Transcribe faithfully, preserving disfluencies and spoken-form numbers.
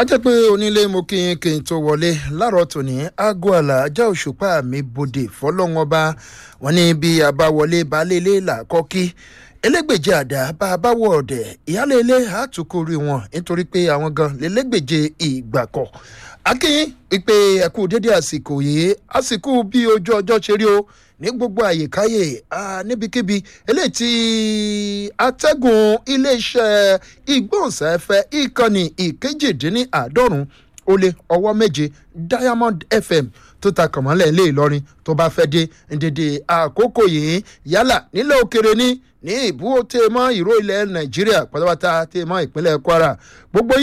jẹ́ pé onílé mo kí n kí n tó wọlé láàárọ̀ tòní aago àlà ajá òṣùpá mi bòde fọlọ́wọn bá wọn ní bí a bá wọlé baálé ilé làkọ́kí elégbèje àdá bá a bá wọ ọ̀dẹ̀ ìyálé ilé àtúkórí wọn nítorí pé àwọn gan lélégbèje ìgbàkọ̀ akínyìn wípé ẹkú dédé àsìkò yìí àsìkò bí ojú ọjọ́ ṣe rí o ní gbogbo àyíkáyè níbikíbi eléyìí tí atẹ́gùn iléeṣẹ́ ìgbóhùnsáfẹ́ ìkànnì ìkejìdínláàádọ́rùn ó lé ọwọ́ méje Diamond F M tó ta kànmọ́lẹ̀ ilé Ìlọrin tó bá fẹ́ dé dédé àkókò yìí yálà nílẹ̀ òkèrè ní ní ìbú tèmọ́ ìró ilẹ̀ Nàìjíríà pátápátá tèmọ́ ìpínlẹ̀ Kwara gbogbo